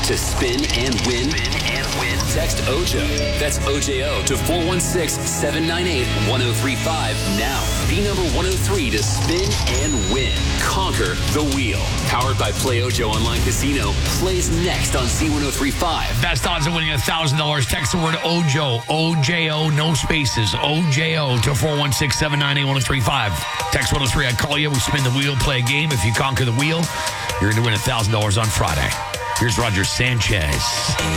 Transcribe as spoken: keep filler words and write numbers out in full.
to spin and win? Spin and win. Text O J O. That's O J O to four one six, seven nine eight, one oh three five now. Be number one oh three to spin and win. Conquer the wheel. Powered by Play O J O Online Casino. Plays next on C one oh three point five. Best odds of winning one thousand dollars. Text the word O J O. O J O, no spaces. O J O to four one six, seven nine eight, one oh three five. Text one oh three. I call you. We spin the wheel, play a game. If you conquer the wheel, you're going to win one thousand dollars on Friday. Here's Roger Sanchez.